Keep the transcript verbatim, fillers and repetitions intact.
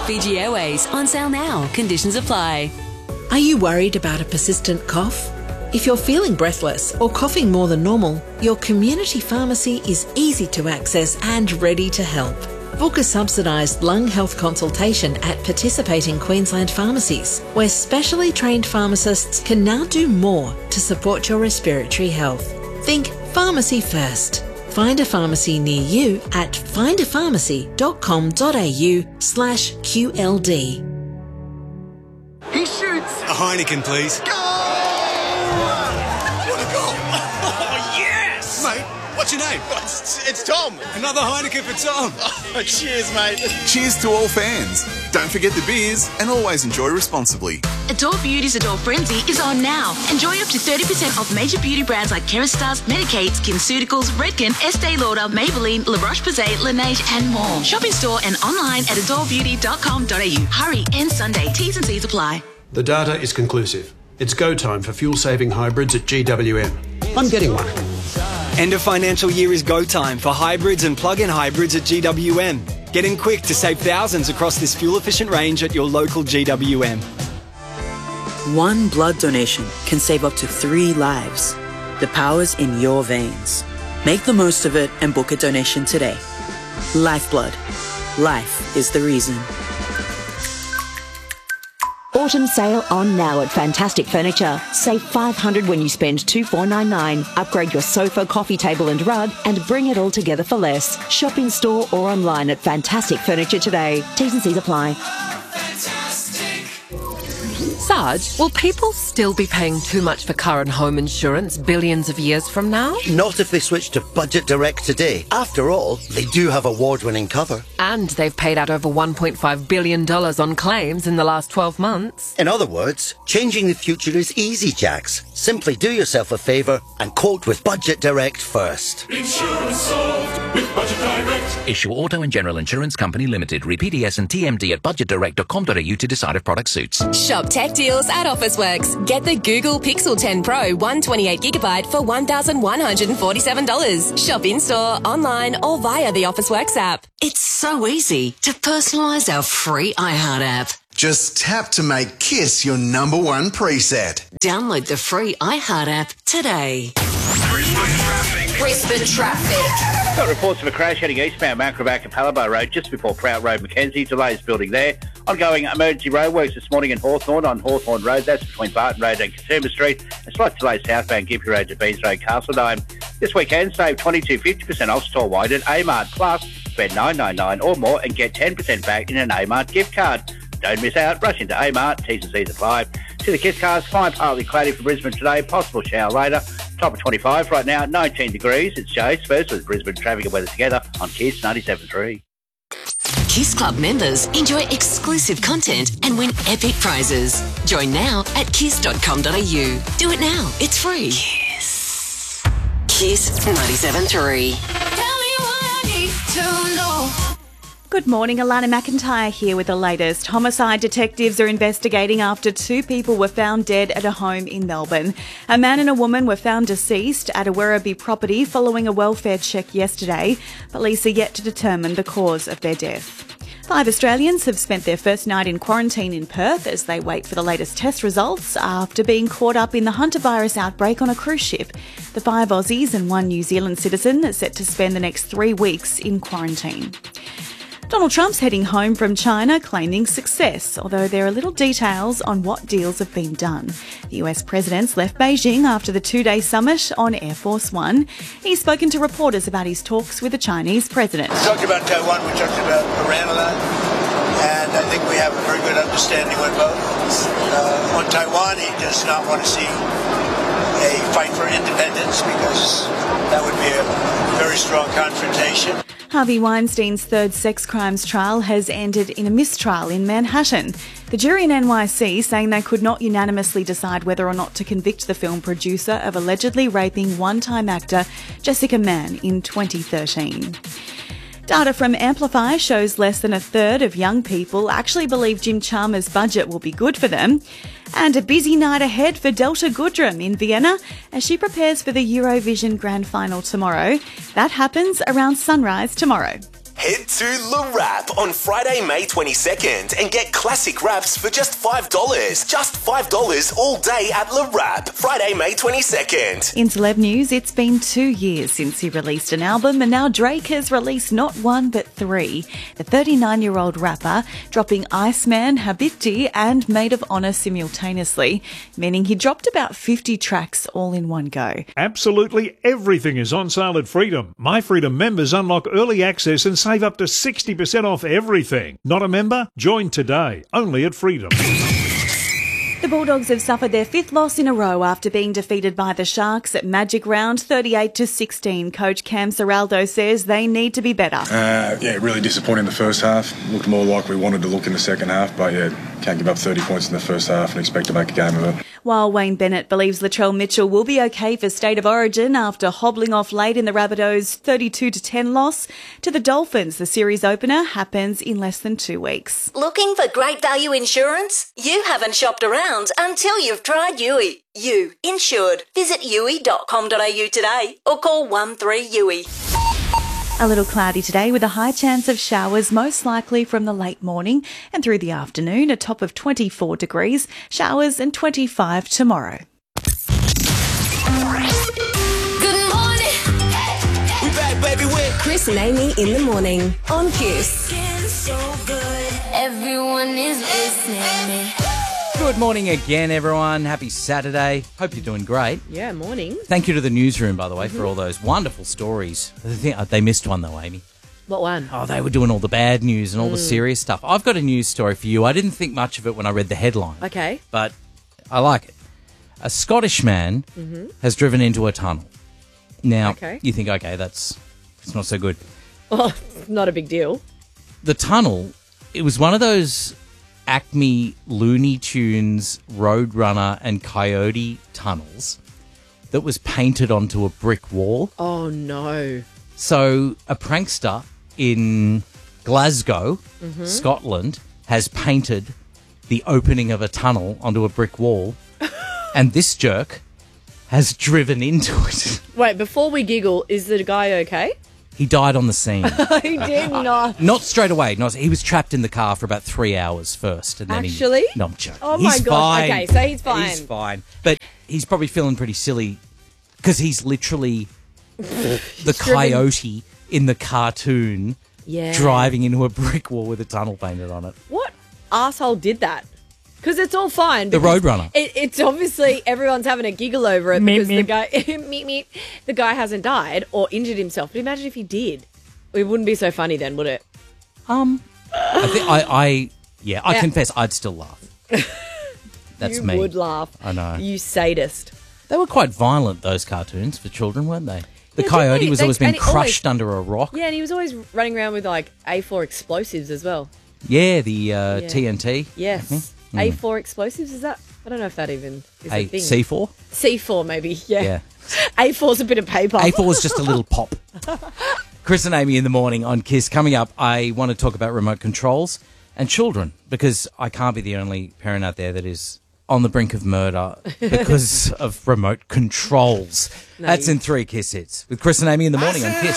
Fiji Airways, on sale now. Conditions apply. Are you worried about a persistent cough? If you're feeling breathless or coughing more than normal, your community pharmacy is easy to access and ready to help. Book a subsidised lung health consultation at participating Queensland pharmacies, where specially trained pharmacists can now do more to support your respiratory health. Think pharmacy first. Find a pharmacy near you at find a pharmacy dot com dot a u slash Q L D. He shoots! A Heineken, please. Goal! What a goal! Oh, yes! Mate, what's your name? It's, it's Tom. Another Heineken for Tom. Oh, cheers, mate. Cheers to all fans. Don't forget the beers and always enjoy responsibly. Adore Beauty's Adore Frenzy is on now. Enjoy up to thirty percent off major beauty brands like Kerastase, Medik8, SkinCeuticals, Redken, Estee Lauder, Maybelline, La Roche-Posay, Laneige and more. Shop in store and online at adore beauty dot com dot a u. Hurry, end Sunday. T's and C's apply. The data is conclusive. It's go time for fuel-saving hybrids at G W M. I'm getting one. End of financial year is go time for hybrids and plug-in hybrids at G W M. Get in quick to save thousands across this fuel-efficient range at your local G W M. One blood donation can save up to three lives. The power's in your veins. Make the most of it and book a donation today. Lifeblood. Life is the reason. Autumn sale on now at Fantastic Furniture. Save five hundred dollars when you spend two thousand four hundred ninety-nine dollars. Upgrade your sofa, coffee table and rug and bring it all together for less. Shop in store or online at Fantastic Furniture today. T's and C's apply. Sarge, will people still be paying too much for car and home insurance billions of years from now? Not if they switch to Budget Direct today. After all, they do have award-winning cover. And they've paid out over one point five billion dollars on claims in the last twelve months. In other words, changing the future is easy, Jax. Simply do yourself a favour and quote with Budget Direct first. Insurance solved with Budget Direct. Issue Auto and General Insurance Company Limited. Read P D S and T M D at budget direct dot com dot a u to decide if product suits. Shop tech deals at Officeworks. Get the Google Pixel ten Pro one hundred twenty-eight gigabyte for one thousand one hundred forty-seven dollars. Shop in-store, online or via the Officeworks app. It's so easy to personalise our free iHeart app. Just tap to make Kiss your number one preset. Download the free iHeart app today. Brisbane traffic. Brisbane traffic. Got reports of a crash heading eastbound Mount Gravatt and Palabar Road just before Prout Road, Mackenzie. Delays building there. Ongoing emergency roadworks this morning in Hawthorn on Hawthorn Road. That's between Barton Road and Katoomba Street. A slight delay southbound Gympie Road to Beans Road, Castledine. This weekend, save twenty-two fifty percent off store wide at Amart. Plus, spend nine ninety-nine or more and get ten percent back in an Amart gift card. Don't miss out. Rush into Amart. T's and C's apply. To the Kiss cars, fine partly cloudy for Brisbane today. Possible shower later. Top of twenty-five right now, nineteen degrees. It's Jace first with Brisbane traffic and weather together on Kiss ninety-seven point three. Kiss Club members enjoy exclusive content and win epic prizes. Join now at kiss dot com dot a u. Do it now. It's free. Kiss. Kiss ninety-seven point three. Tell me what I need to know. Good morning, Alana McIntyre here with the latest. Homicide detectives are investigating after two people were found dead at a home in Melbourne. A man and a woman were found deceased at a Werribee property following a welfare check yesterday. Police are yet to determine the cause of their death. Five Australians have spent their first night in quarantine in Perth as they wait for the latest test results after being caught up in the hantavirus outbreak on a cruise ship. The five Aussies and one New Zealand citizen are set to spend the next three weeks in quarantine. Donald Trump's heading home from China claiming success, although there are little details on what deals have been done. The U S president's left Beijing after the two-day summit on Air Force One. He's spoken to reporters about his talks with the Chinese president. We talked about Taiwan, we talked about Iran a lot, and I think we have a very good understanding with both. Uh, on Taiwan, he does not want to see a fight for independence because that would be a very strong confrontation. Harvey Weinstein's third sex crimes trial has ended in a mistrial in Manhattan. The jury in N Y C saying they could not unanimously decide whether or not to convict the film producer of allegedly raping one-time actor Jessica Mann in twenty thirteen. Data from Amplify shows less than a third of young people actually believe Jim Chalmers' budget will be good for them. And a busy night ahead for Delta Goodrem in Vienna as she prepares for the Eurovision Grand Final tomorrow. That happens around sunrise tomorrow. Head to Le Wrap on Friday, May twenty-second and get classic wraps for just five dollars. Just five dollars all day at Le Wrap. Friday, May twenty-second. In celeb news, it's been two years since he released an album, and now Drake has released not one but three. The thirty-nine-year-old rapper dropping Iceman, Habibti and Maid of Honor simultaneously, meaning he dropped about fifty tracks all in one go. Absolutely everything is on sale at Freedom. My Freedom members unlock early access and save up to sixty percent off everything. Not a member? Join today, only at Freedom. The Bulldogs have suffered their fifth loss in a row after being defeated by the Sharks at Magic Round thirty-eight to sixteen. Coach Cam Serraldo says they need to be better. Uh, yeah, really disappointing in the first half. Looked more like we wanted to look in the second half, but yeah, can't give up thirty points in the first half and expect to make a game of it. While Wayne Bennett believes Latrell Mitchell will be okay for State of Origin after hobbling off late in the Rabbitohs' thirty-two to ten loss to the Dolphins, the series opener happens in less than two weeks. Looking for great value insurance? You haven't shopped around until you've tried U I. You insured. Visit U I dot com dot A U today or call one three U I. A little cloudy today with a high chance of showers, most likely from the late morning and through the afternoon, a top of twenty-four degrees, showers and twenty-five tomorrow. Good morning. We back, baby, with Chris and Amy in the morning on Kiss. Everyone is listening. Good morning again, everyone. Happy Saturday. Hope you're doing great. Yeah, morning. Thank you to the newsroom, by the way, Mm-hmm. for all those wonderful stories. I think they missed one, though, Amy. What one? Oh, they were doing all the bad news and all Mm. the serious stuff. I've got a news story for you. I didn't think much of it when I read the headline, Okay. but I like it. A Scottish man Mhm. has driven into a tunnel. Now, Okay. you think, okay, that's it's not so good. Well, not a big deal. The tunnel, it was one of those Acme Looney Tunes Roadrunner and Coyote tunnels that was painted onto a brick wall. Oh, no. So a prankster in Glasgow, Mhm. Scotland, has painted the opening of a tunnel onto a brick wall, and this jerk has driven into it. Wait, before we giggle, is the guy okay? He died on the scene. He did not. Not straight away. Not, he was trapped in the car for about three hours first. And then Actually? He, no, I'm joking. Oh, my he's God. Fine. Okay, so he's fine. He's fine. But he's probably feeling pretty silly because he's literally the driven- coyote in the cartoon Yeah. driving into a brick wall with a tunnel painted on it. What asshole did that? Because it's all fine. The because Roadrunner. It, it's obviously everyone's having a giggle over it Meep, because the meep. guy, meep, meep, the guy hasn't died or injured himself. But imagine if he did. It wouldn't be so funny then, would it? Um, I think I, I yeah, I Yeah. confess I'd still laugh. That's you me. would laugh. I know. You sadist. They were quite violent, those cartoons, for children, weren't they? The Yeah, coyote didn't they? was They- always being and it always- crushed under a rock. Yeah, and he was always running around with like A four explosives as well. Yeah, the uh, Yeah. T N T. Yes. Mm. A four explosives, is that? I don't know if that even is a, A thing. C four? C four maybe, yeah. Yeah. A four's a bit of paper. A four was just a little pop. Chris and Amy in the morning on Kiss. Coming up, I want to talk about remote controls and children because I can't be the only parent out there that is on the brink of murder because of remote controls. No, That's you- in three Kiss Hits with Chris and Amy in the morning on Kiss.